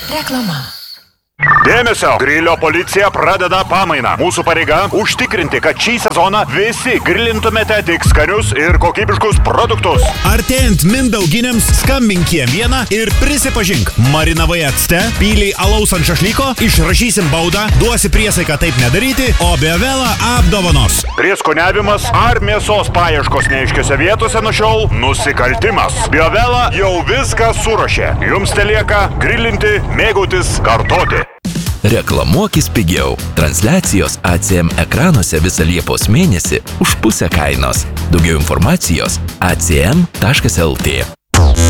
Reklama. Dėmesio! Grilio policija pradeda pamainą. Mūsų pareiga užtikrinti, kad šį sezoną visi grilintumėte tik skanius ir kokybiškus produktus. Artėjant mindauginiams skambink Kiem1 ir prisipažink. Marinavai acte, pyliai alaus ant šašlyko, išrašysim baudą, duosi priesaiką taip nedaryti, o Biovelą apdovanos. Prieskoniavimas ar mėsos paieškos neaiškiose vietose nuo šiol nusikaltimas. Biovela jau viską suruošė. Jums telieka grilinti, mėgautis, kartoti. Reklamuokis pigiau. Transliacijos ACM ekranuose visą Liepos mėnesį už pusę kainos. Daugiau informacijos acm.lt.